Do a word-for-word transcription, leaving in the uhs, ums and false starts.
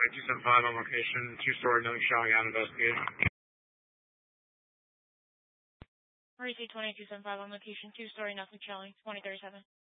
two seven five on location, two-story, nothing showing out, investigating. R E C twenty-two seventy-five on location, two-story, nothing showing, twenty thirty-seven.